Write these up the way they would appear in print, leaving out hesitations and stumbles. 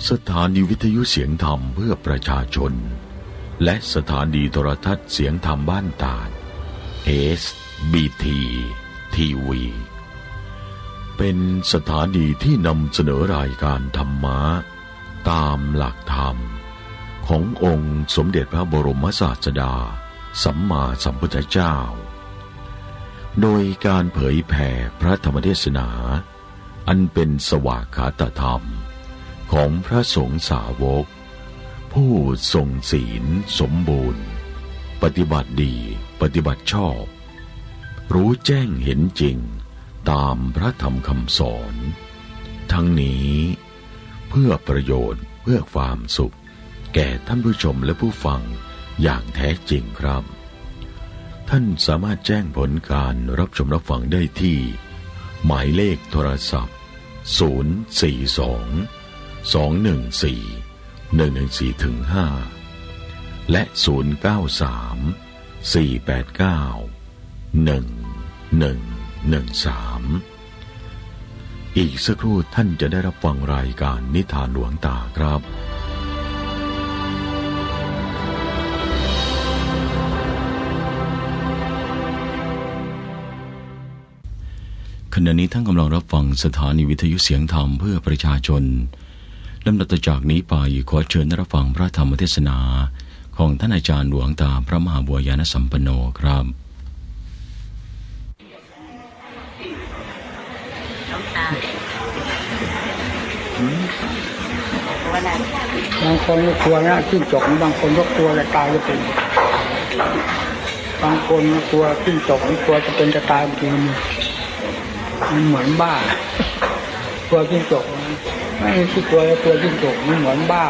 สถานีวิทยุเสียงธรรมเพื่อประชาชนและสถานีโทรทัศน์เสียงธรรมบ้านตาด SBT TV เป็นสถานีที่นำเสนอรายการธรรมะตามหลักธรรมขององค์สมเด็จพระบรมศาสดาสัมมาสัมพุทธเจ้าโดยการเผยแผ่พระธรรมเทศนาอันเป็นสวากขาตธรรมของพระสงฆ์สาวกผู้ทรงศีลสมบูรณ์ปฏิบัติดีปฏิบัติชอบรู้แจ้งเห็นจริงตามพระธรรมคำสอนทั้งนี้เพื่อประโยชน์เพื่อความสุขแก่ท่านผู้ชมและผู้ฟังอย่างแท้จริงครับท่านสามารถแจ้งผลการรับชมรับฟังได้ที่หมายเลขโทรศัพท์042-214-114-5และ093-489-1113อีกสักครู่ท่านจะได้รับฟังรายการนิทานหลวงตาครับขณะนี้ท่านกำลังรับฟังสถานีวิทยุเสียงธรรมเพื่อประชาชนลำดับต่อจากนี้ไปขอเชิญรับฟังพระธรรมเทศนาของท่านอาจารย์หลวงตาพระมหาบัวยานสัมปันโนครับบางคนก็กลัวนะจิ้งจกบางคนก็กลัวจะตายจะเป็นบางคนก็กลัวจิ้งจกกลัวจะเป็นจะตายจริงมันเหมือนบ้ากลัวจิ้งจกไม่ใช่กลัวจิ้งจกมันเหมือนบ้า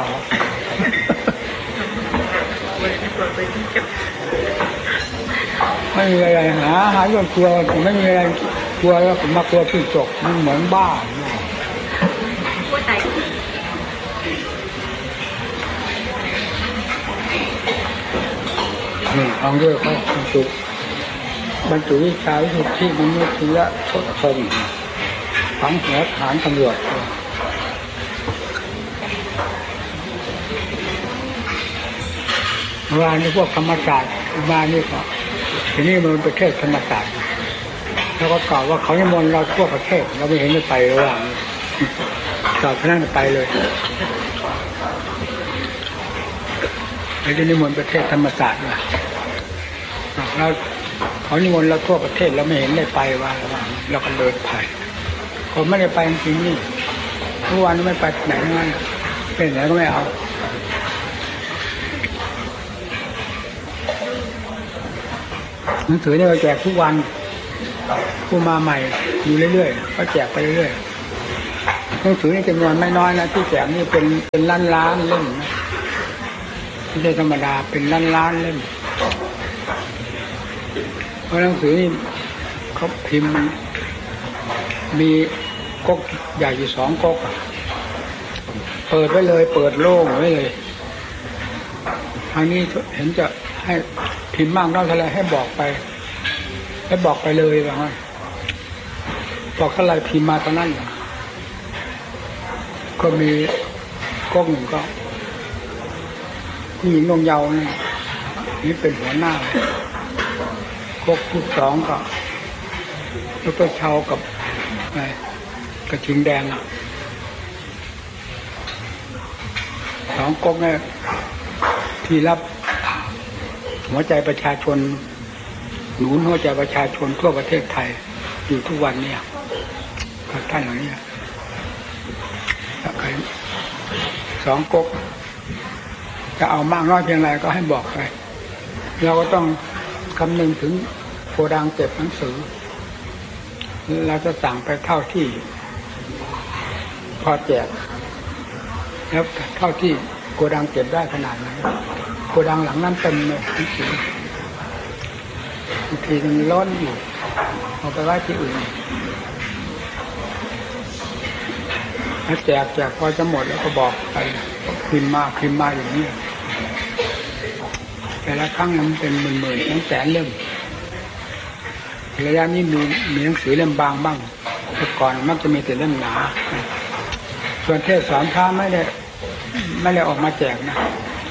ไม่มีอะไรหาเรื่องกลัวไม่มีอะไรกลัวแล้วผมมากลัวจิ้งจกมันเหมือนบ้าเอาเรื่องเขาบรรจุวิชาวิสุทธิมนุษยชนฝังหัวฐานตำรวจเมื่อวานนี้พวกธรรมศาสตร์มานี่ก็ทีนี้มันประเทศธรรมศาสตร์แล้วก็กล่าวว่าเขานิมนต์เราทั่วประเทศเราไม่เห็นจะไประหว่างสอบพนั่งไปเลยไอ้ที่นิมนต์ประเทศธรรมศาสตร์ว่ะเราเขานิมนต์เราทั่วประเทศเราไม่เห็นได้ไปว่าเราก็เดินไปผมไม่ได้ไปจริงนี่เมื่อวานไม่ไปไหนนั่นเป็นไหนก็ไม่เอาหนังสือเนี่ยเราแจกทุกวันผู้มาใหม่อยู่เรื่อยๆก็แจกไปเรื่อยๆหนังสือนี่จำนวนไม่น้อยนะที่แจกนี่เป็นล้านเล่มนะไม่ใช่ธรรมดาเป็นล้านเล่มเพราะหนังสือนี่เขาพิมพ์มีก๊กใหญ่อยู่2ก๊กเปิดไว้เลยเปิดโล่งไว้เลยทางนี้เห็นจะให้พิมพ์มากน้อยเท่าไรให้บอกไปให้บอกไปเลยว่างั้นบอกเท่าไรพิมพ์มาตอนนั้นก็มีก๊กหนึ่งก็ผู้หญิงนงเยาว์นี่เป็นหัวหน้าก๊กที่2ก็แล้วก็เชากับกระทิงแดง2ก๊กเนี่ยที่รับหัวใจประชาชนหนุนหัวใจประชาชนทั่วประเทศไทยอยู่ทุกวันนี้กับท่านเหล่านี้ถ้าใคร2ก๊กจะเอามากน้อยเพียงไรก็ให้บอกไปเราก็ต้องคำนึงถึงโกดังเก็บหนังสือเราจะสั่งไปเท่าที่พอแจกแล้วเท่าที่โกดังเก็บได้ขนาดไหนโกดังหลังนั้นเต็มเลยหนังสือบางทีมันร้อนอยู่เอาไปไว้ที่อื่นแล้วแจกพอจะหมดแล้วก็บอกไปพิมพ์มาอย่างนี้แต่ละครั้งมันเป็นหมื่นๆแสนเล่มระยะนี้มีหนังสือเล่มบางบ้างแต่ก่อนมักจะมีแต่เล่มหนาส่วนเทศสอนพระไม่ได้ไม่ได้ออกมาแจกนะ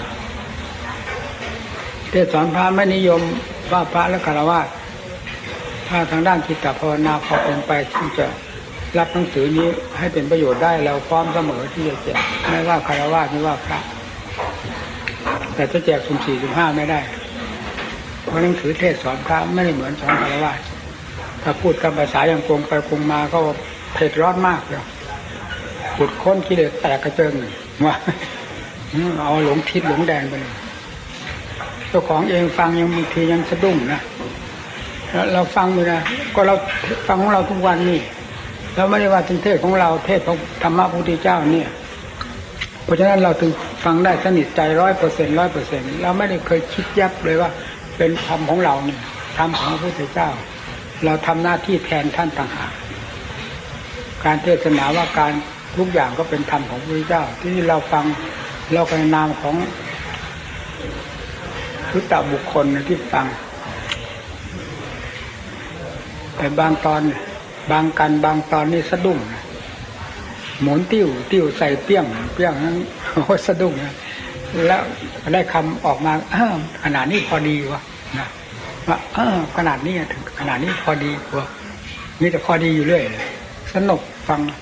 เทศสอนพระไม่นิยมว่าพระและฆราวาสถ้าทางด้านจิตภาวนาพอเป็นไปที่จะรับหนังสือนี้ให้เป็นประโยชน์ได้เราพร้อมเสมอที่จะแจกไม่ว่าฆราวาสไม่ว่าพระแต่จะแจกสุ่ม4 สุ่ม 5ไม่ได้เพราะหนังสือเทศสอนพระไม่ได้เหมือนสอนฆราวาสถ้าพูดกับภาษาอย่างกลมไปกลมมาก็เผ็ดร้อนมากเลยขุดค้นกิเลสแตกกระเจิงว่าเอาหลงทิศหลงแดนไปเลยเจ้าของเองฟังยังบางทียังสะดุ้งนะเราฟังอยู่นะก็เราฟังของเราทุกวันนี่เราไม่ได้ว่าถึงเทศของเราเทศของธรรมะพุทธเจ้าเนี่ยเพราะฉะนั้นเราถึงฟังได้สนิทใจ 100% เราไม่ได้เคยคิดยับเลยว่าเป็นธรรมของเราเนี่ยธรรมของพระพุทธเจ้าเราทำหน้าที่แทนท่านต่างหากการเทศนาว่าการทุกอย่างก็เป็นธรรมของพระพุทธเจ้าที่เราฟังเราในนามของพุทธบุคคลที่ฟังแต่บางตอนบางกันบางตอนนี่สะดุ้งหมุนติ้วใส่เปี้ยงนั้นโอ้สะดุ้งนะแล้วได้คำออกมาขนาดนี้พอดีวะนะว่าขนาดนี้ถึงขนาดนี้พอดีวะมีแต่พอดีอยู่เรื่อยสนุกฟัง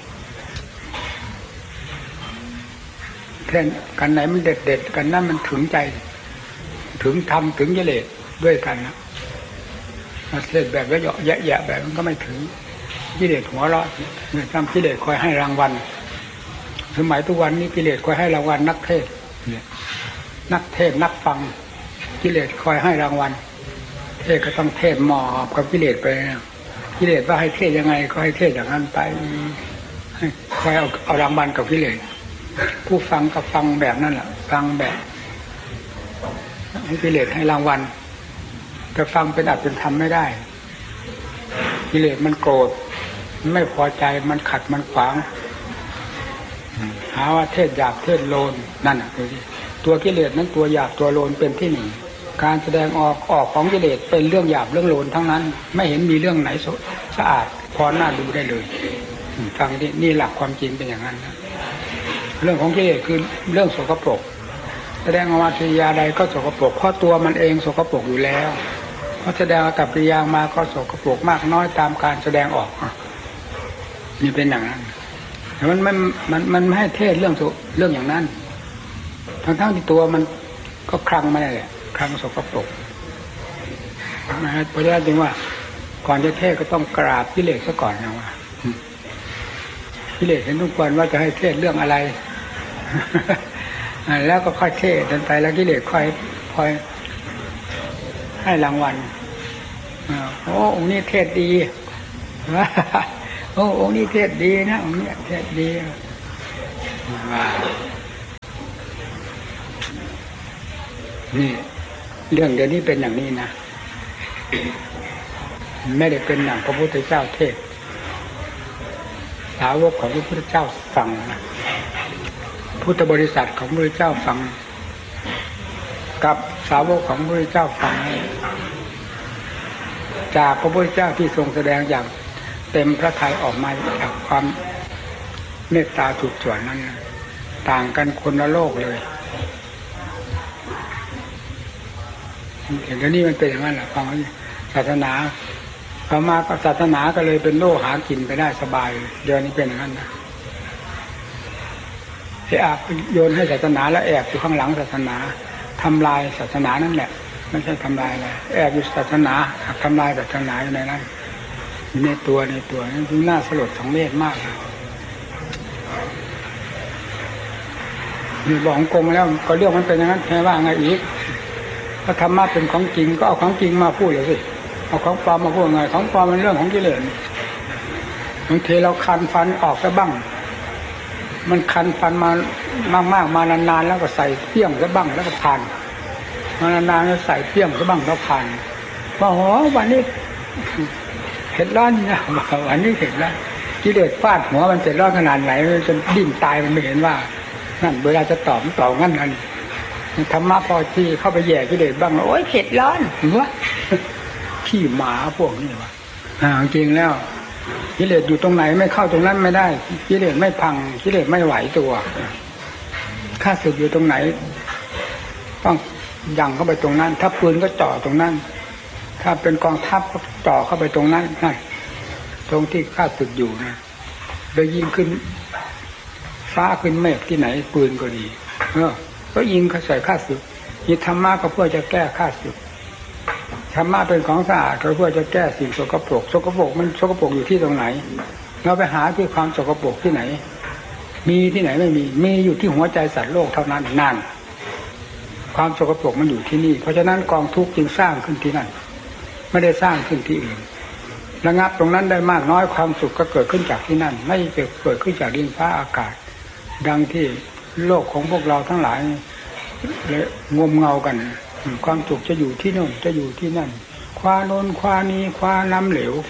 เช่นกันไหนมันเด็ดกันนั้นมันถึงใจถึงธรรมถึงกิเลสด้วยกันนะเล่นแบบว่าแยะแบบมันก็ไม่ถึงกิเลสหัวเราะทำกิเลสคอยให้รางวัลสมัยทุกวันนี้กิเลสคอยให้รางวัลนักเทศเนี่ยนักเทศนักฟังกิเลสคอยให้รางวัลเทศก็ต้องเทศหมอบกับกิเลสไปกิเลสว่าให้เทศยังไงก็ให้เทศอย่างนั้นไปคอยเอารางวัลกับกิเลสผู้ฟังกับฟังแบบนั้นแหละฟังแบบให้กิเลสให้รางวัลแต่ฟังเป็นอัตเป็นธรรมไม่ได้กิเลสมันโกรธไม่พอใจมันขัดมันขวางหาว่าเทศหยาบเทศโลนนั่นน่ะตัวกิเลสนั้นตัวหยาบตัวโลนเป็นที่หนึ่งการแสดงออกของกิเลสเป็นเรื่องหยาบเรื่องโลนทั้งนั้นไม่เห็นมีเรื่องไหนสะอาดพอน่าดูได้เลยฟังนี่หลักความจริงเป็นอย่างนั้นนะเรื่องของกิเลสคือเรื่องสกปรกแสดงออกมากิริยาใดก็สกปรกเพราะตัวมันเองสกปรกอยู่แล้วเพราะแสดงกับกิริยามาก็สกปรกมากน้อยตามการแสดงออกนี่เป็นอย่างนั้นแต่มันไม่ให้เทศเรื่องอย่างนั้นทั้งที่ตัวมันก็คลังมาเลยคลังสกปรกนะฮะเพราะฉะนั้นจึงว่าก่อนจะเทศก็ต้องกราบกิเลสซะก่อนนะว่ากิเลสเห็นทุกคนว่าจะให้เทศเรื่องอะไรแล้วก็ค่อยเทศจนไปแล้วกิเลสค่อยให้รางวัลโอ้องค์นี้เทศดีโอ้องค์นี้เทศดีนะองค์นี้เทศดีนี่เรื่องเดี๋ยวนี้เป็นอย่างนี้นะไม่ได้เป็นอย่างพระพุทธเจ้าเทศสาวกของพระพุทธเจ้าฟังนะพุทธบริษัทของพระพุทธเจ้าฟังกับสาวกของพระพุทธเจ้าฟังจากพระพุทธเจ้าที่ทรงแสดงอย่างเต็มพระทัยออกมาจากความเมตตาสุดส่วนนั้นต่างกันคนละโลกเลยเห็นแล้วนี่มันเป็นอย่างนั้นแหละฟังศาสนาพอมาศาสนาก็เลยเป็นโลกหากินไปได้สบายเดี๋ยวนี้เป็นอย่างนั้นนะแอบโยนให้ศาสนาแล้วแอบอยู่ข้างหลังศาสนาทำลายศาสนานั่นแหละไม่ใช่ทำลายอะไรแอบอยู่ศาสนาทำลายศาสนาอยู่ในนั้นในตัวนั่นคือน่าสลดสังเวชมากมีบอกกงแล้วก็เรื่องมันเป็นอย่างนั้นแค่ว่าไงอีกถ้าธรรมะเป็นของจริงก็เอาของจริงมาพูดเลยสิเอาของปลอมมาพูดไงของปลอมเป็นเรื่องของกิเลสบางทีเราคันฟันออกซะบ้างมันคันฟันมามากๆมานานๆแล้วก็ใส่เปี้ยงซะบ้างแล้วก็ผ่านมานานๆแล้วใส่เปี้ยงซะบ้างแล้วผ่านว่าโหวันนี้เผ็ดร้อนนะวันนี้เผ็ดแล้วกิเลสฟาดหัวมันเผ็ดร้อนขนาดไหนจนดิ้นตายมันไม่เห็นว่านั่นเวลาจะตอบงั้นนั่นธรรมะพอที่เข้าไปแย่กิเลสบ้างโอ๊ยเผ็ดร้อนวะขี้หมาพวกนี้วะจริงแล้วกิเลสอยู่ตรงไหนไม่เข้าตรงนั้นไม่ได้กิเลสไม่พังกิเลสไม่ไหวตัวข้าศึกอยู่ตรงไหนต้องยั่งเข้าไปตรงนั้นถ้าปืนก็จ่อตรงนั้นถ้าเป็นกองทัพก็จ่อเข้าไปตรงนั้นนั่นตรงที่ข้าศึกอยู่นะแล้วยิงขึ้นฟ้าขึ้นเมฆที่ไหนปืนก็ดีก็ยิงเขาใส่ข้าศึกนี่ธรรมะก็เพื่อจะแก้ข้าศึกธรรมะเป็นของสะอาดก็เพื่อจะแก้สิ่งสกปรกมันสกปรกอยู่ที่ตรงไหนเราไปหาที่ความสกปรกที่ไหนมีที่ไหนไม่มีอยู่ที่หัวใจสัตว์โลกเท่านั้นนั่นความสกปรกมันอยู่ที่นี่เพราะฉะนั้นกองทุกข์จึงสร้างขึ้นที่นั่นไม่ได้สร้างขึ้นที่อื่นระงับตรงนั้นได้มากน้อยความสุขก็เกิดขึ้นจากที่นั่นไม่เกิดขึ้นจากดินฟ้าอากาศดังที่โลกของพวกเราทั้งหลายเลยงมเงากันความสุขจะอยู่ที่โน่นจะอยู่ที่นั่นคว้าโน่นคว้านี้คว้าน้ำเหลว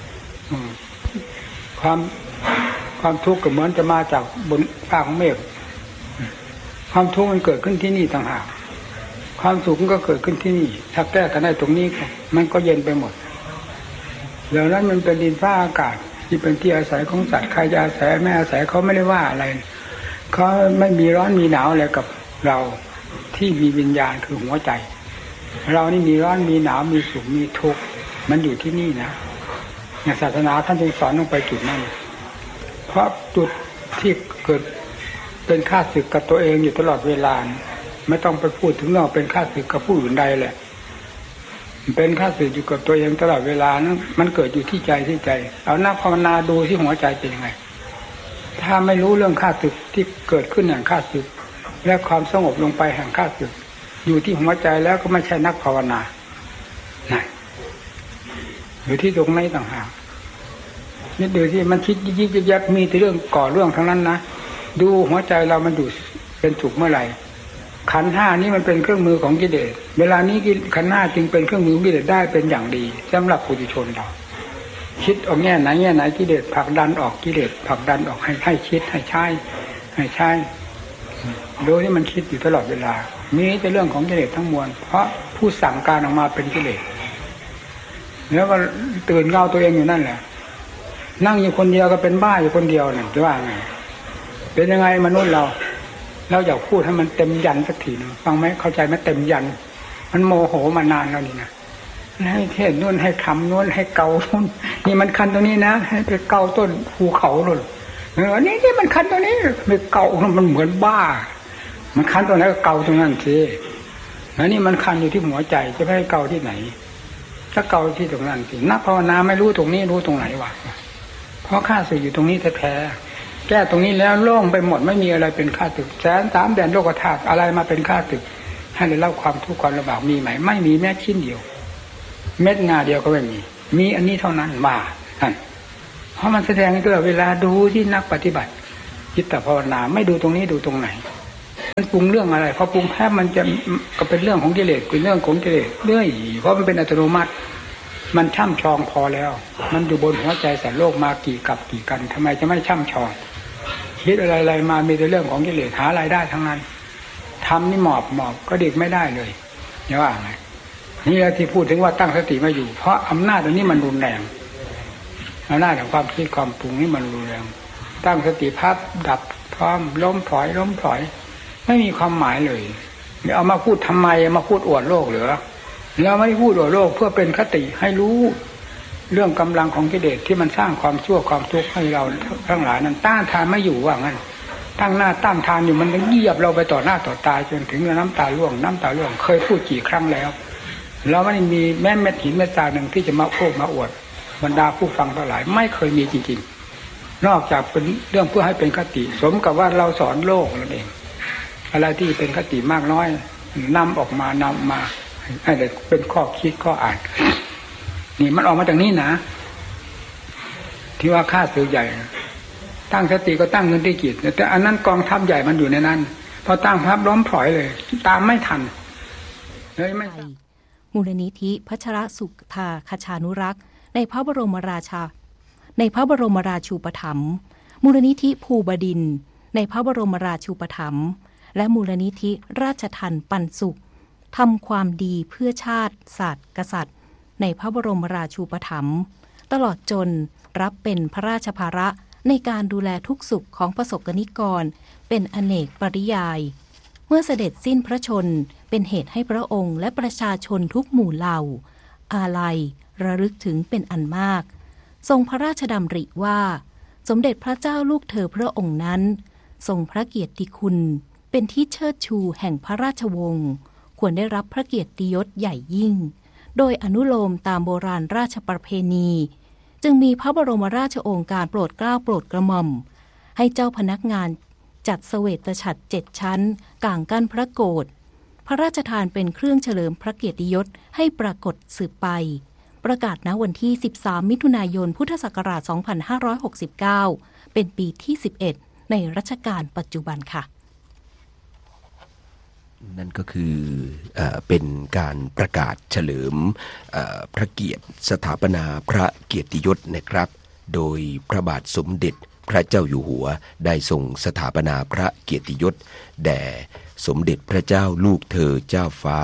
ความทุกข์ก็เหมือนจะมาจากบนฟ้าของเมฆความทุกข์มันเกิดขึ้นที่นี่ต่างหากความสุขก็เกิดขึ้นที่นี่ถ้าแก้กันได้ตรงนี้มันก็เย็นไปหมดเดี๋ยวนั้นมันเป็นดินฟ้าอากาศที่เป็นที่อาศัยของสัตว์ใครจะอาศัยไม่อาศัยเขาไม่ได้ว่าอะไรเขาไม่มีร้อนมีหนาวอะไรกับเราที่มีวิญญาณคือหัวใจเรานี่มีร้อนมีหนาวมีสุขมีทุกข์มันอยู่ที่นี่นะศาสนาท่านจึงสอนลงไปจุดนั้นเพราะจุดที่เกิดเป็นข้าศึกกับตัวเองอยู่ตลอดเวลาไม่ต้องไปพูดถึงเราเป็นข้าศึกกับผู้อื่นใดแหละเป็นข้าศึกอยู่กับตัวเองตลอดเวลานั้นมันเกิดอยู่ที่ใจเอานักภาวนาดูที่หัวใจเป็นยังไงถ้าไม่รู้เรื่องข้าศึกที่เกิดขึ้นแห่งข้าศึกและความสงบลงไปแห่งข้าศึกอยู่ที่หัวใจแล้วก็ไม่ใช่นักภาวนานั่นอยู่ที่ตรงไหนต่างหากนี่ดูที่มันคิดยิบยับมีแต่เรื่องก่อเรื่องทั้งนั้นนะดูหัวใจเรามันอยู่เป็นสุขเมื่อไหร่ขันธ์ห้านี้มันเป็นเครื่องมือของกิเลสเวลานี้ขันธ์ห้าจึงเป็นเครื่องมือของกิเลสได้เป็นอย่างดีสำหรับปุถุชนเราคิดออกแง่ไหนกิเลสผลักดันออกกิเลสผลักดันออกให้คิดให้ใช้โดยที่มันคิดอยู่ตลอดเวลามีแต่เรื่องของกิเลสทั้งมวลเพราะผู้สั่งการออกมาเป็นกิเลสแล้วก็ตื่นเงาตัวเองอยู่นั่นแหละนั่งอยู่คนเดียวก็เป็นบ้าอยู่คนเดียวนั่นจะว่าไงเป็นยังไงมนุษย์เราอยากพูดให้มันเต็มยันสักทีนึงฟังไหมเข้าใจไหมเต็มยันมันโมโหมานานแล้วนี่นะให้เทศนู่นให้คำนู่นให้เกานู่นนี่มันคันตรงนี้นะให้ไปเกาต้นภูเขานู่นนี่มันคันตรงนี้ไปเกามันเหมือนบ้ามันคันตรงไหนก็เกาตรงนั้นสิแล้วนี่มันคันอยู่ที่หัวใจจะไปให้เกาที่ไหนถ้าเกาที่ตรงนั้นสินักภาวนาไม่รู้ตรงนี้รู้ตรงไหนวะเพราะข้าศึกอยู่ตรงนี้แท้แก้ตรงนี้แล้วโล่งไปหมดไม่มีอะไรเป็นข้าศึก1,300,000 แดนโลกธาตุอะไรมาเป็นข้าศึกให้ได้รับความทุกข์ความลำบากมีไหมไม่มีแม้ชิ้นเดียวเม็ดงาเดียวก็ไม่มีอันนี้เท่านั้นมาเพราะมันแสดงตลอดเวลาดูที่นักปฏิบัติจิตภาวนาไม่ดูตรงนี้ดูตรงไหนมันปรุงเรื่องอะไรพอปรุงแพ้มันจะก็เป็นเรื่องของกิเลสเป็นเรื่องของกิเลสเรื่อยเพราะมันเป็นอัตโนมัติมันช่ำชองพอแล้วมันอยู่บนหัวใจสัตว์โลกมากี่กับกี่กันทำไมจะไม่ช่ำชองคิดอะไรมามีแต่เรื่องของกิเลสหารายได้ทั้งนั้นทำนี่หมอบก็เด็กไม่ได้เลยอย่าว่าไงนี่แหละที่พูดถึงว่าตั้งสติมาอยู่เพราะอำนาจอันนี้มันรุนแรงอำนาจของความคิดความปรุงนี่มันรุนแรงตั้งสติพับดับพร้อมล้มถอยไม่มีความหมายเลยเอามาพูดทำไมมาพูดอวดโลกเหรอเราไม่ได้พูดอวดโลกเพื่อเป็นคติให้รู้เรื่องกำลังของกิเลสที่มันสร้างความชั่วความทุกข์ให้เราทั้งหลายนั้นต้านทานไม่อยู่ว่างั้นตั้งหน้าต้านทานอยู่มันเหยียบเราไปต่อหน้าต่อตาจนถึงน้ำตาร่วงเคยพูดกี่ครั้งแล้วเราไม่ได้มีแม้เม็ดหินเม็ดทรายหนึ่งที่จะมาโอ้มาอวดบรรดาผู้ฟังทั้งหลายไม่เคยมีจริงๆนอกจากเป็นเรื่องเพื่อให้เป็นคติสมกับว่าเราสอนโลกนั่นเองอะไรที่เป็นคติมากน้อยนำมาให้ได้เป็นข้อคิดข้ออ่านนี่มันออกมาจากนี้นะที่ว่าข้าศึกใหญ่ตั้งสติก็ตั้งเงินที่จิตแต่อันนั้นกองทัพใหญ่มันอยู่ในนั้นพอตั้งทัพล้มพลอยเลยตามไม่ทันเลยไม่มูลนิธิพัชรสุธาคชานุรักษ์ในพระบรมราชูปถัมภ์มูลนิธิภูบดินทร์ในพระบรมราชูปถัมภ์และมูลนิธิราชทัณฑ์ปันสุขทำความดีเพื่อชาติศาสตร์กษัตริย์ในพระบรมราชูปถัมภ์ตลอดจนรับเป็นพระราชภาระในการดูแลทุกสุขของประสบกนิกรเป็นอเนกปริยายเมื่อเสด็จสิ้นพระชนเป็นเหตุให้พระองค์และประชาชนทุกหมู่เหล่าอาลัยระลึกถึงเป็นอันมากทรงพระราชดำริว่าสมเด็จพระเจ้าลูกเธอพระองค์นั้นทรงพระเกียรติคุณเป็นที่เชิดชูแห่งพระราชวงศ์ควรได้รับพระเกียรติยศใหญ่ยิ่งโดยอนุโลมตามโบราณราชประเพณีจึงมีพระบรมราชโองการโปรดเกล้าโปรดกระหม่อมให้เจ้าพนักงานจัดเสวตฉัตร7 ชั้นก่างกั้นพระโกฐพระราชทานเป็นเครื่องเฉลิมพระเกียรติยศให้ปรากฏสืบไปประกาศณวันที่13มิถุนายนพุทธศักราช2569เป็นปีที่11ในรัชกาลปัจจุบันค่ะนั่นก็คือเป็นการประกาศเฉลิมพระเกียรติสถาปนาพระเกียรติยศนะครับโดยพระบาทสมเด็จพระเจ้าอยู่หัวได้ทรงสถาปนาพระเกียรติยศแด่สมเด็จพระเจ้าลูกเธอเจ้าฟ้า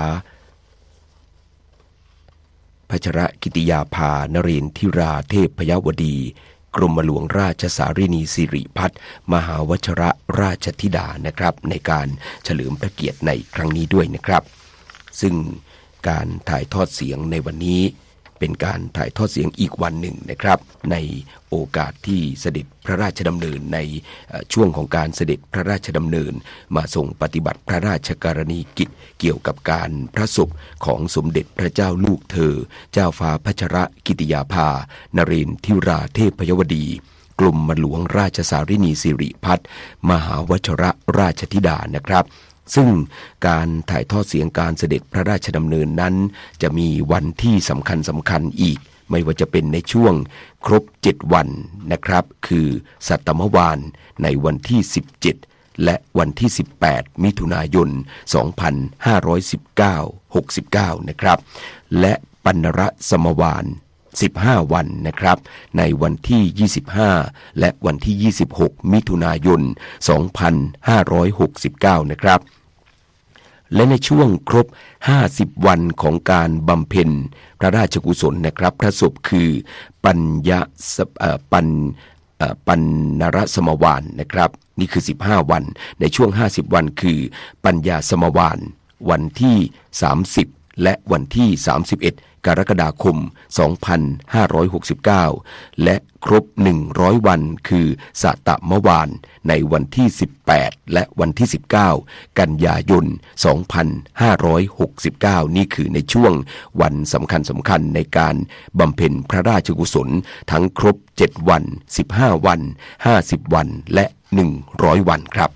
พัชรกิติยาภานเรนทิราเทพพยวดีกรมหลวงราชสารินีสิริพัฒน์มหาวชรราชธิดานะครับในการเฉลิมพระเกียรติในครั้งนี้ด้วยนะครับซึ่งการถ่ายทอดเสียงในวันนี้เป็นการถ่ายทอดเสียงอีกวันหนึ่งนะครับในโอกาสที่เสด็จพระราชดำเนินในช่วงของการเสด็จพระราชดำเนินมาทรงปฏิบัติพระราชกรณีกิจเกี่ยวกับการพระศพของสมเด็จพระเจ้าลูกเธอเจ้าฟ้าพัชรกิติยาภานเรนทิราเทพพยวดีกรมหลวงราชสารินีสิริพัฒน์มหาวชรราชธิดานะครับซึ่งการถ่ายทอดเสียงการเสด็จพระราชดำเนินนั้นจะมีวันที่สำคัญอีกไม่ว่าจะเป็นในช่วงครบ7 วันนะครับคือสัตมวานในวันที่17และวันที่18มิถุนายน2569นะครับและปัณณรสมวาน15 วันนะครับในวันที่25และวันที่26มิถุนายน2569นะครับและในช่วงครบ50 วันของการบำเพ็ญพระราชกุศลนะครับพระศพคือปัณณรสมวานนะครับนี่คือ15 วันในช่วง50 วันคือปัญญาสมวานวันที่30และวันที่31กรกฎาคม2569และครบ100 วันคือสตมวานในวันที่18และวันที่19กันยายน2569นี่คือในช่วงวันสำคัญในการบำเพ็ญพระราชกุศลทั้งครบ7 วัน15 วัน50 วันและ100 วันครับ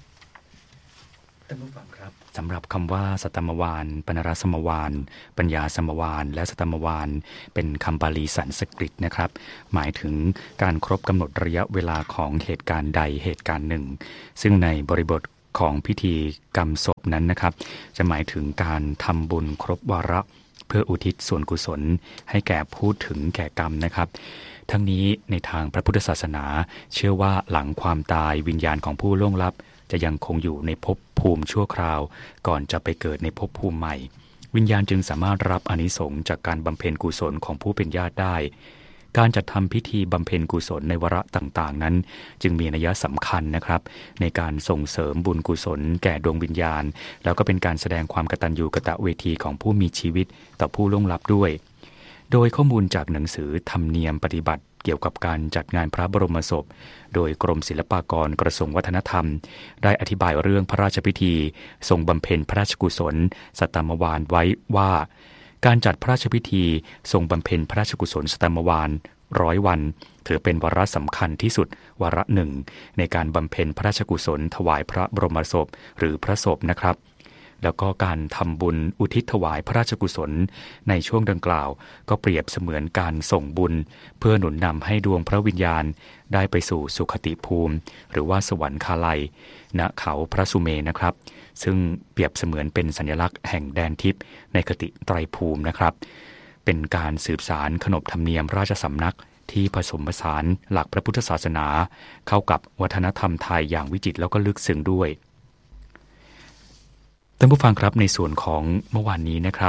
สำหรับคำว่าสัตมวานปัณณรสมวานปัญญาสมวานและสัตมวานเป็นคำบาลีสันสกฤตนะครับหมายถึงการครบกำหนดระยะเวลาของเหตุการณ์ใดเหตุการณ์หนึ่งซึ่งในบริบทของพิธีกรรมศพนั้นนะครับจะหมายถึงการทำบุญครบวาระเพื่ออุทิศส่วนกุศลให้แก่ผู้ถึงแก่กรรมนะครับทั้งนี้ในทางพระพุทธศาสนาเชื่อว่าหลังความตายวิญญาณของผู้ล่วงลับจะยังคงอยู่ในภพภูมิชั่วคราวก่อนจะไปเกิดในภพภูมิใหม่วิญญาณจึงสามารถรับอานิสงส์จากการบำเพ็ญกุศลของผู้เป็นญาติได้การจัดทำพิธีบำเพ็ญกุศลในวาระต่างๆนั้นจึงมีนัยสำคัญนะครับในการส่งเสริมบุญกุศลแก่ดวงวิญญาณแล้วก็เป็นการแสดงความกตัญญูกตเวทีของผู้มีชีวิตต่อผู้ล่วงลับด้วยโดยข้อมูลจากหนังสือธรรมเนียมปฏิบัติเกี่ยวกับการจัดงานพระบรมศพโดยกรมศิลปากรกระทรวงวัฒนธรรมได้อธิบายเรื่องพระราชพิธีทรงบำเพ็ญพระราชกุศลสัตมวานไว้ว่าการจัดพระราชพิธีทรงบำเพ็ญพระราชกุศลสัตมวาน100 วันถือเป็นวาระสำคัญที่สุดวาระหนึ่งในการบำเพ็ญพระราชกุศลถวายพระบรมศพหรือพระศพนะครับแล้วก็การทำบุญอุทิศถวายพระราชกุศลในช่วงดังกล่าวก็เปรียบเสมือนการส่งบุญเพื่อหนุนนำให้ดวงพระวิญญาณได้ไปสู่สุคติภูมิหรือว่าสวรรคาลัยณเขาพระสุเมรุนะครับซึ่งเปรียบเสมือนเป็นสัญลักษณ์แห่งแดนทิพย์ในคติไตรภูมินะครับเป็นการสืบสานขนบธรรมเนียมราชสำนักที่ผสมผสานหลักพระพุทธศาสนาเข้ากับวัฒนธรรมไทยอย่างวิจิตรแล้วก็ลึกซึ้งด้วยท่านผู้ฟังครับในส่วนของเมื่อวานนี้นะครับ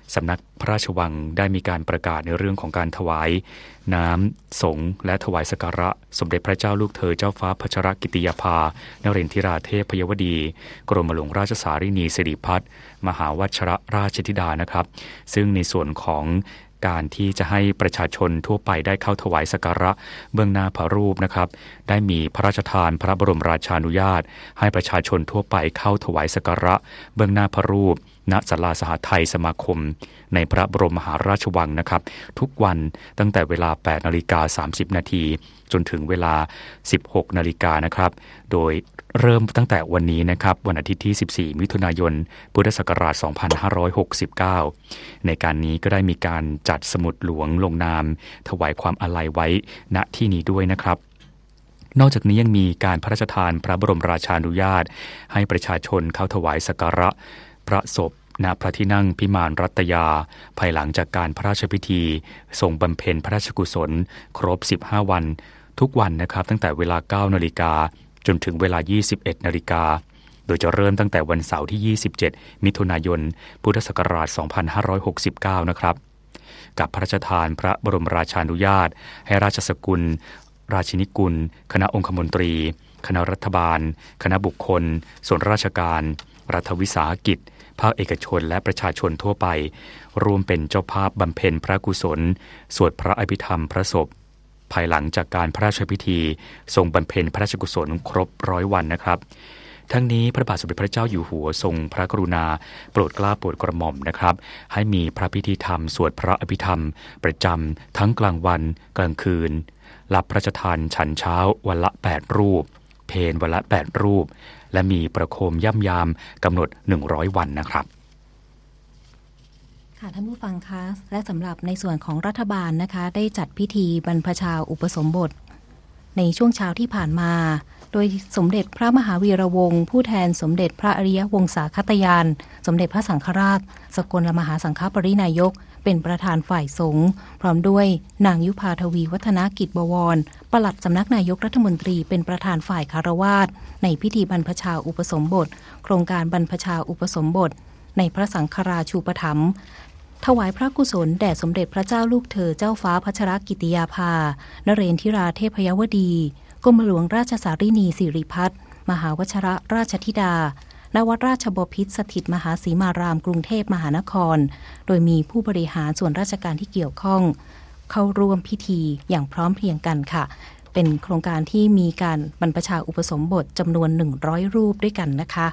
สำนักพระราชวังได้มีการประกาศในเรื่องของการถวายน้ำสงฆ์และถวายสักการะสมเด็จพระเจ้าลูกเธอเจ้าฟ้าพัชรกิติยาภานเรนทิราเทพพยวดีกรมหลวงราชสารินีสิริพัฒน์มหาวชรราชธิดานะครับซึ่งในส่วนของการที่จะให้ประชาชนทั่วไปได้เข้าถวายสักการะเบื้องหน้าพระรูปนะครับได้มีพระราชทานพระบรมราชานุญาตให้ประชาชนทั่วไปเข้าถวายสักการะเบื้องหน้าพระรูปณศาลาสหทัยสมาคมในพระบรมมหาราชวังนะครับทุกวันตั้งแต่เวลา 8:30 น.จนถึงเวลา 16 นาฬิกานะครับโดยเริ่มตั้งแต่วันนี้นะครับวันอาทิตย์ที่ 14 มิถุนายน พุทธศักราช 2569 ในการนี้ก็ได้มีการจัดสมุดหลวงลงนามถวายความอาลัยไว้ณที่นี้ด้วยนะครับนอกจากนี้ยังมีการพระราชทานพระบรมราชานุญาตให้ประชาชนเข้าถวายสักการะพระศพณพระที่นั่งพิมานรัตยาภายหลังจากการพระราชพิธีทรงบำเพ็ญพระราชกุศลครบ 15 วันทุกวันนะครับตั้งแต่เวลา 9 นาฬิกาจนถึงเวลา 21 นาฬิกาโดยจะเริ่มตั้งแต่วันเสาร์ที่ 27 มิถุนายน พุทธศักราช 2569 นะครับกับพระราชทานพระบรมราชานุญาตให้ราชสกุลราชินีกุลคณะองคมนตรีคณะรัฐบาลคณะบุคคลส่วนราชการรัฐวิสาหกิจภาคเอกชนและประชาชนทั่วไปรวมเป็นเจ้าภาพบำเพ็ญพระกุศลสวดพระอภิธรรมพระศพภายหลังจากการพระราชพิธีทรงบำเพ็ญพระราชกุศลครบ100 วันนะครับทั้งนี้พระบาทสมเด็จพระเจ้าอยู่หัวทรงพระกรุณาโปรดเกล้าโปรดกระหม่อมนะครับให้มีพระพิธีธรรมสวดพระอภิธรรมประจำทั้งกลางวันกลางคืนรับพระราชทานฉันเช้าวันละ8 รูปเพลวันละ8 รูปและมีประโคมย่ำยามกำหนด100 วันนะครับค่ะท่านผู้ฟังคะและสำหรับในส่วนของรัฐบาลนะคะได้จัดพิธีบรรพชาอุปสมบทในช่วงเช้าที่ผ่านมาโดยสมเด็จพระมหาวีระวงศ์ผู้แทนสมเด็จพระอริยวงศาคตยานสมเด็จพระสังฆราชสกลมหาสังฆปรินายกเป็นประธานฝ่ายสงฆ์พร้อมด้วยนางยุพาทวีวัฒนกิจบวรปลัดสำนักนายกรัฐมนตรีเป็นประธานฝ่ายคฤหัสถ์ในพิธีบรรพชาอุปสมบทโครงการบรรพชาอุปสมบทในพระสังฆราชูปถัมภ์ถวายพระกุศลแด่สมเด็จพระเจ้าลูกเธอเจ้าฟ้าพัชรกิติยาภานเรนทิราเทพยวดีกรมหลวงราชสารินีสิริพัฒน์มหาวชรราชธิดาณวัดราชบพิตรสถิตมหาสีมารามกรุงเทพมหานครโดยมีผู้บริหารส่วนราชการที่เกี่ยวข้องเข้าร่วมพิธีอย่างพร้อมเพรียงกันค่ะเป็นโครงการที่มีการบรรพชาอุปสมบทจำนวน100 รูปด้วยกันนะคะ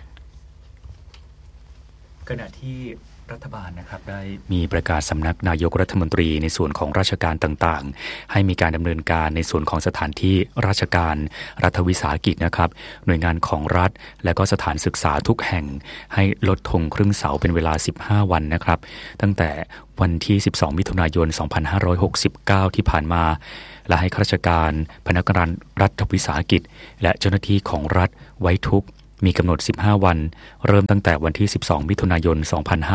ขณะที่รัฐบาลนะครับได้มีประกาศสำนักนายกรัฐมนตรีในส่วนของราชการต่างๆให้มีการดำเนินการในส่วนของสถานที่ราชการรัฐวิสาหกิจนะครับหน่วยงานของรัฐและก็สถานศึกษาทุกแห่งให้ลดธงครึ่งเสาเป็นเวลา15 วันนะครับตั้งแต่วันที่12 มิถุนายน 2569 ที่ผ่านมาและให้ข้าราชการพนักงานรัฐวิสาหกิจและเจ้าหน้าที่ของรัฐไว้ทุกมีกำหนด15 วันเริ่มตั้งแต่วันที่12 มิถุนายน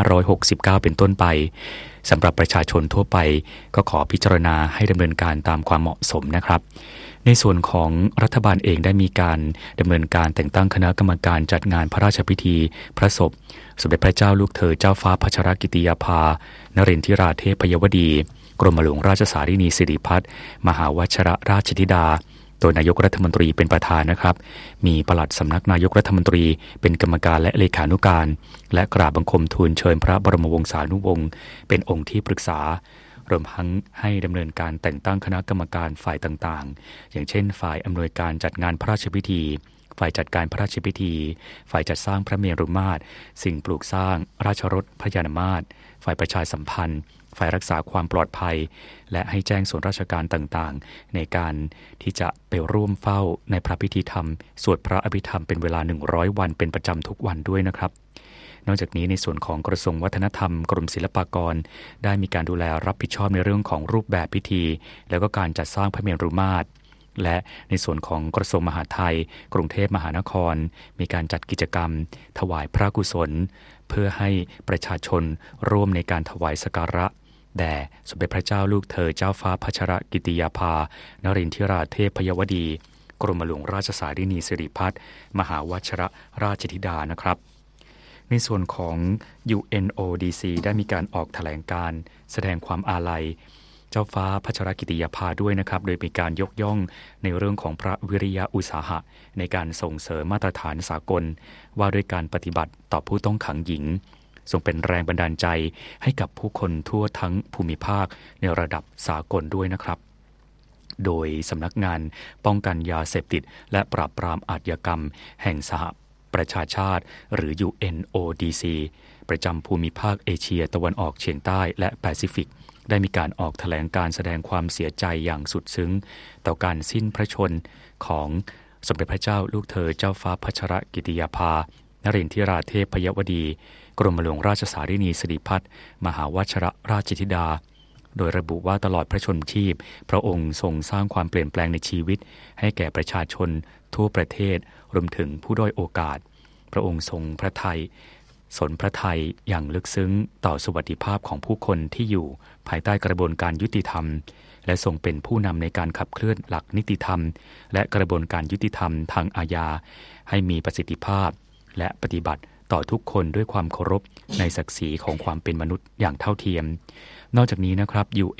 2569 เป็นต้นไปสำหรับประชาชนทั่วไปก็ขอพิจารณาให้ดำเนินการตามความเหมาะสมนะครับในส่วนของรัฐบาลเองได้มีการดำเนินการแต่งตั้งคณะกรรมการจัดงานพระราชพิธีพระศพสมเด็จพระเจ้าลูกเธอเจ้าฟ้าพัชรกิติยาภานเรนทิราเทพยวดีกรมหลวงราชสารินีสิริพัฒน์มหาวชรราชธิดาโดยนายกรัฐมนตรีเป็นประธานนะครับมีปลัดสำนักนายกรัฐมนตรีเป็นกรรมการและเลขานุการและกราบบังคมทูลเชิญพระบรมวงศานุวงศ์เป็นองค์ที่ปรึกษารวมทั้งให้ดำเนินการแต่งตั้งคณะกรรมการฝ่ายต่างๆอย่างเช่นฝ่ายอำนวยการจัดงานพระราชพิธีฝ่ายจัดการพระราชพิธีฝ่ายจัดสร้างพระเมรุมาตรสิ่งปลูกสร้างราชรถพระยานมาตรฝ่ายประชาสัมพันธ์ฝ่ายรักษาความปลอดภัยและให้แจ้งส่วนราชการต่างๆในการที่จะไปร่วมเฝ้าในพระพิธีธรรมสวดพระอภิธรรมเป็นเวลา100 วันเป็นประจำทุกวันด้วยนะครับนอกจากนี้ในส่วนของกระทรวงวัฒนธรรมกรมศิลปากรได้มีการดูแลรับผิดชอบในเรื่องของรูปแบบพิธีแล้วก็การจัดสร้างพระเมรุมาตรและในส่วนของกระทรวงมหาดไทยกรุงเทพมหานครมีการจัดกิจกรรมถวายพระกุศลเพื่อให้ประชาชนร่วมในการถวายสักการะแด่สมเด็จพระเจ้าลูกเธอเจ้าฟ้าพัชรกิติยาภานเรนทิราเทพยวดีกรมหลวงราชสารินีสิริพัฒน์มหาวชรราชธิดานะครับในในส่วนของ UNODC ได้มีการออกแถลงการณ์แสดงความอาลัยเจ้าฟ้าพัชรกิติยาภาด้วยนะครับโดยมีการยกย่องในเรื่องของพระวิริยะอุตสาหะในการส่งเสริมมาตรฐานสากลว่าด้วยการปฏิบัติต่อผู้ต้องขังหญิงทรงเป็นแรงบันดาลใจให้กับผู้คนทั่วทั้งภูมิภาคในระดับสากลด้วยนะครับโดยสำนักงานป้องกันยาเสพติดและปราบปรามอาชญากรรมแห่งสหประชาชาติหรือ UNODC ประจำภูมิภาคเอเชียตะวันออกเฉียงใต้และแปซิฟิกได้มีการออกแถลงการแสดงความเสียใจอย่างสุดซึ้งต่อการสิ้นพระชนของสมเด็จพระเจ้าลูกเธอเจ้าฟ้าพัชรกิติยาภานรินทราเทพยวดีกรมหลวงราชสารินีสิริพัฒน์มหาวชิรราชธิดาโดยระบุว่าตลอดพระชนชีพพระองค์ทรงสร้างความเปลี่ยนแปลงในชีวิตให้แก่ประชาชนทั่วประเทศรวมถึงผู้ด้อยโอกาสพระองค์ทรงพระทัยสนพระทัยอย่างลึกซึ้งต่อสวัสดิภาพของผู้คนที่อยู่ภายใต้กระบวนการยุติธรรมและทรงเป็นผู้นำในการขับเคลื่อนหลักนิติธรรมและกระบวนการยุติธรรมทางอาญาให้มีประสิทธิภาพและปฏิบัติต่อทุกคนด้วยความเคารพในศักดิ์ศรีของความเป็นมนุษย์อย่างเท่าเทียมนอกจากนี้นะครับ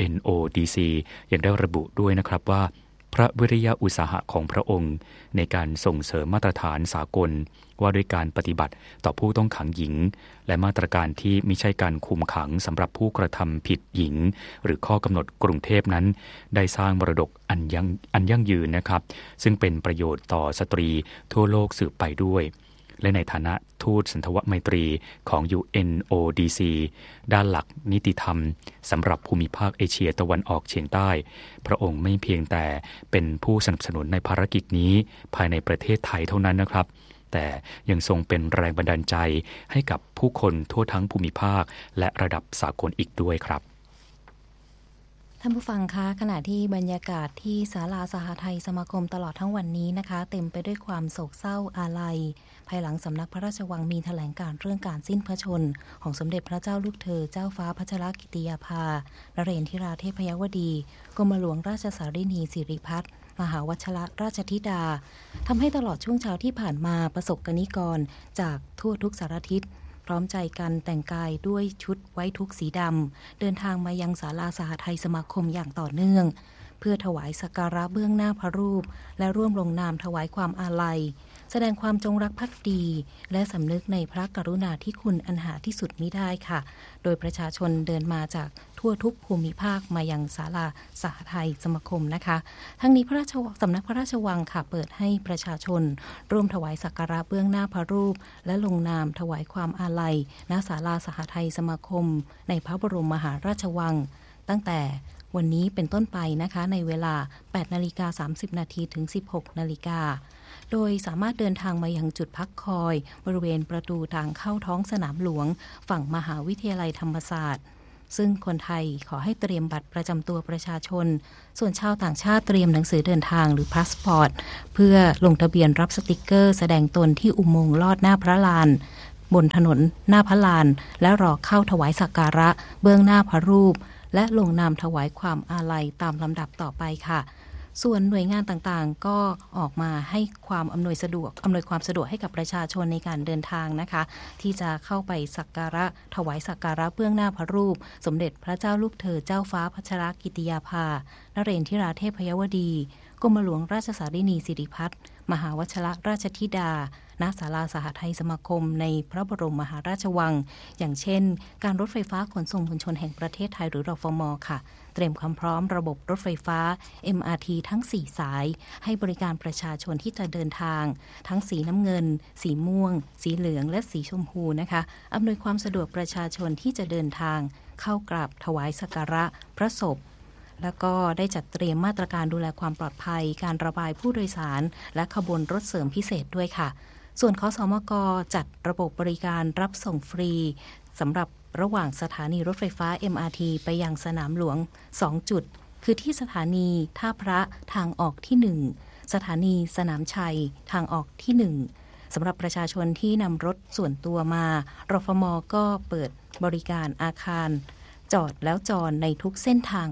UNODC ยังได้ระบุด้วยนะครับว่าพระวิริยะอุตสาหะของพระองค์ในการส่งเสริมมาตรฐานสากลว่าด้วยการปฏิบัติต่อผู้ต้องขังหญิงและมาตรการที่มิใช่การคุมขังสำหรับผู้กระทำผิดหญิงหรือข้อกำหนดกรุงเทพนั้นได้สร้างมรดกอันยั่งยืนนะครับซึ่งเป็นประโยชน์ต่อสตรีทั่วโลกสืบไปด้วยและในฐานะทูตสันทวไมตรีของ UNODC ด้านหลักนิติธรรมสำหรับภูมิภาคเอเชียตะวันออกเฉียงใต้พระองค์ไม่เพียงแต่เป็นผู้สนับสนุนในภารกิจนี้ภายในประเทศไทยเท่านั้นนะครับแต่ยังทรงเป็นแรงบันดาลใจให้กับผู้คนทั่วทั้งภูมิภาคและระดับสากลอีกด้วยครับท่านผู้ฟังคะขณะที่บรรยากาศที่ศาลาสหไทยสมาคมตลอดทั้งวันนี้นะคะเต็มไปด้วยความโศกเศร้าอาลัยภายหลังสำนักพระราชวังมีแถลงการเรื่องการสิ้นพระชนของสมเด็จพระเจ้าลูกเธอเจ้าฟ้าพัชรกิติยาภานเรนทิราเทพยวดีกรมหลวงราชสารินีสิริพัฒน์มหาวชิรราชธิดาทำให้ตลอดช่วงเช้าที่ผ่านมาประสบกนิกรจากทั่วทุกสารทิศพร้อมใจกันแต่งกายด้วยชุดไว้ทุกสีดำเดินทางมายังศาลาสหไทยสมาคมอย่างต่อเนื่องเพื่อถวายสักการะเบื้องหน้าพระรูปและร่วมลงนามถวายความอาลัยแสดงความจงรักภักดีและสำนึกในพระกรุณาธิคุณอันหาที่สุดมิได้ค่ะโดยประชาชนเดินมาจากทั่วทุกภูมิภาคมายังศาลาสหไทยสมาคมนะคะทั้งนี้สำนักพระราชวังค่ะเปิดให้ประชาชนร่วมถวายสักการะเบื้องหน้าพระรูปและลงนามถวายความอาลัยณศาลาสหไทยสมาคมในพระบรมมหาราชวังตั้งแต่วันนี้เป็นต้นไปนะคะในเวลา 8:30 น.ถึง 16:00 น.โดยสามารถเดินทางมายังจุดพักคอยบริเวณประตูทางเข้าท้องสนามหลวงฝั่งมหาวิทยาลัยธรรมศาสตร์ซึ่งคนไทยขอให้เตรียมบัตรประจำตัวประชาชนส่วนชาวต่างชาติเตรียมหนังสือเดินทางหรือพาสปอร์ตเพื่อลงทะเบียนรับสติกเกอร์แสดงตนที่อุโมงค์ลอดหน้าพระลานบนถนนหน้าพระลานและรอเข้าถวายสักการะเบื้องหน้าพระรูปและลงนามถวายความอาลัยตามลำดับต่อไปค่ะส่วนหน่วยงานต่างๆก็ออกมาให้ความอำนวยความสะดวกให้กับประชาชนในการเดินทางนะคะที่จะเข้าไปสักการะถวายสักการะเบื้องหน้าพระรูปสมเด็จพระเจ้าลูกเธอเจ้าฟ้าพัชรกิติยาภานเรนทิราเทพยวดีกรมหลวงราชสารินีสิริพัฒน์มหาวชิรราชธิดาณศาลาสหไทยสมาคมในพระบรมมหาราชวังอย่างเช่นการรถไฟฟ้าขนส่งมวลชนแห่งประเทศไทยหรือรฟม.ค่ะเตรียมความพร้อมระบบรถไฟฟ้า MRT ทั้ง4สายให้บริการประชาชนที่จะเดินทางทั้งสีน้ำเงินสีม่วงสีเหลืองและสีชมพูนะคะอำนวยความสะดวกประชาชนที่จะเดินทางเข้ากราบถวายสักการะพระศพแล้วก็ได้จัดเตรียมมาตรการดูแลความปลอดภัยการระบายผู้โดยสารและขบวนรถเสริมพิเศษด้วยค่ะส่วนขสมก.จัดระบบบริการรับส่งฟรีสำหรับระหว่างสถานีรถไฟฟ้า MRT ไปยังสนามหลวง2จุดคือที่สถานีท่าพระทางออกที่1สถานีสนามชัยทางออกที่1สำหรับประชาชนที่นำรถส่วนตัวมารฟม.ก็เปิดบริการอาคารจอดแล้วจอดในทุกเส้นทางค่ะเพื่อ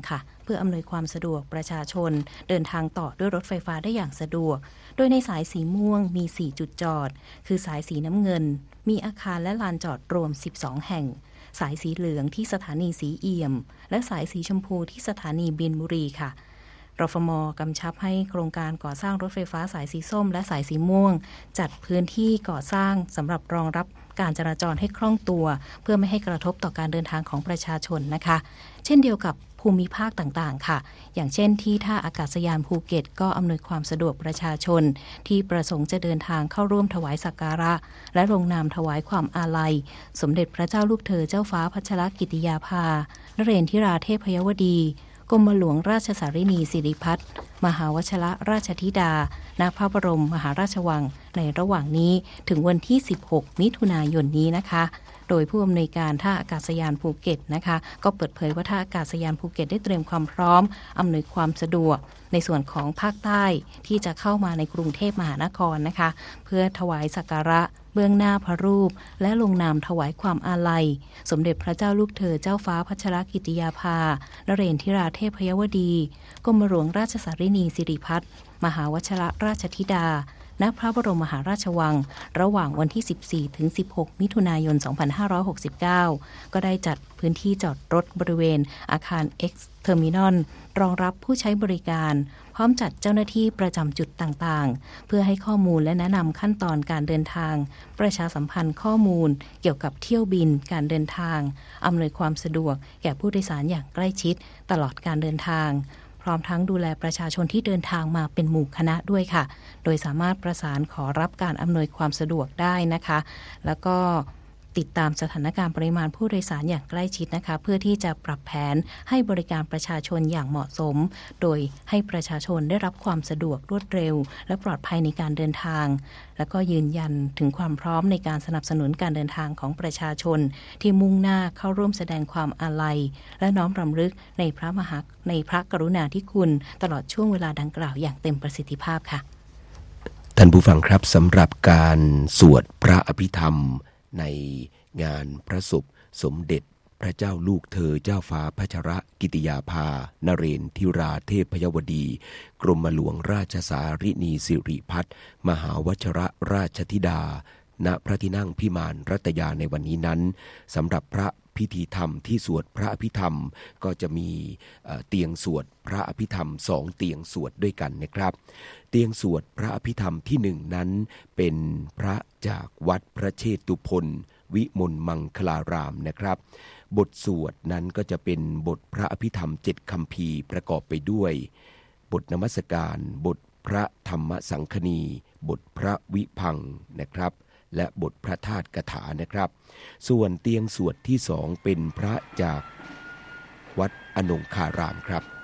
เพื่ออำนวยความสะดวกประชาชนเดินทางต่อด้วยรถไฟฟ้าได้อย่างสะดวกโดยในสายสีม่วงมี4จุดจอดคือสายสีน้ำเงินมีอาคารและลานจอดรวม12แห่งสายสีเหลืองที่สถานีสีเอี่ยมและสายสีชมพูที่สถานีบินบุรีค่ะรฟม.กำชับให้โครงการก่อสร้างรถไฟฟ้าสายสีส้มและสายสีม่วงจัดพื้นที่ก่อสร้างสำหรับรองรับการจราจรให้คล่องตัวเพื่อไม่ให้กระทบต่อการเดินทางของประชาชนนะคะเช่นเดียวกับภูมิภาคต่างๆค่ะอย่างเช่นที่ท่าอากาศยานภูเก็ตก็อำนวยความสะดวกประชาชนที่ประสงค์จะเดินทางเข้าร่วมถวายสักการะและลงนามถวายความอาลัยสมเด็จพระเจ้าลูกเธอเจ้าฟ้าพัชรกิติยาภานเรศธิราเทพยวดีกรมหลวงราชสารินีสิริพัฒน์มหาวชิรราชธิดาณพระบรมมหาราชวังในระหว่างนี้ถึงวันที่16มิถุนายนนี้นะคะโดยผู้อำนวยการท่าอากาศยานภูเก็ตนะคะก็เปิดเผยว่าท่าอากาศยานภูเก็ตได้เตรียมความพร้อมอำนวยความสะดวกในส่วนของภาคใต้ที่จะเข้ามาในกรุงเทพมหานครนะคะเพื่อถวายสักการะเบื้องหน้าพระรูปและลงนามถวายความอาลัยสมเด็จพระเจ้าลูกเธอเจ้าฟ้าพัชรกิติยาภานเรศธิราเทพยวดีกรมหลวงราชสารินีสิริพัฒน์มหาวชิรราชธิดาณพระบรมมหาราชวังระหว่างวันที่14ถึง16มิถุนายน2569ก็ได้จัดพื้นที่จอดรถบริเวณอาคาร X Terminal รองรับผู้ใช้บริการพร้อมจัดเจ้าหน้าที่ประจำจุดต่างๆเพื่อให้ข้อมูลและแนะนำขั้นตอนการเดินทางประชาสัมพันธ์ข้อมูลเกี่ยวกับเที่ยวบินการเดินทางอำนวยความสะดวกแก่ผู้โดยสารอย่างใกล้ชิดตลอดการเดินทางพร้อมทั้งดูแลประชาชนที่เดินทางมาเป็นหมู่คณะด้วยค่ะโดยสามารถประสานขอรับการอำนวยความสะดวกได้นะคะแล้วก็ติดตามสถานการณ์ปริมาณผู้โดยสารอย่างใกล้ชิดนะคะเพื่อที่จะปรับแผนให้บริการประชาชนอย่างเหมาะสมโดยให้ประชาชนได้รับความสะดวกรวดเร็วและปลอดภัยในการเดินทางแล้วก็ยืนยันถึงความพร้อมในการสนับสนุนการเดินทางของประชาชนที่มุ่งหน้าเข้าร่วมแสดงความอาลัยและน้อมรำลึกในพระกรุณาธิคุณตลอดช่วงเวลาดังกล่าวอย่างเต็มประสิทธิภาพค่ะท่านผู้ฟังครับสำหรับการสวดพระอภิธรรมในงานพระศพสมเด็จพระเจ้าลูกเธอเจ้าฟ้าพัชรกิติยาภานเรศธิราเทพยวดีกรมหลวงราชสารินีสิริพัฒน์มหาวชิรราชธิดาณพระที่นั่งพิมานรัตยาในวันนี้นั้นสำหรับพระพิธีธรรมที่สวดพระอภิธรรมก็จะมีเตียงสวดพระอภิธรรม2เตียงสวดด้วยกันนะครับเตียงสวดพระอภิธรรมที่1นั้นเป็นพระจากวัดพระเชตุพนวิมลมังคลารามนะครับบทสวดนั้นก็จะเป็นบทพระอภิธรรม7คัมภีร์ประกอบไปด้วยบทนมัสการบทพระธรรมสังคณีบทพระวิพังค์นะครับและบทพระธาตุกถานะครับส่วนเตียงสวดที่2เป็นพระจากวัดอนงคารามครับ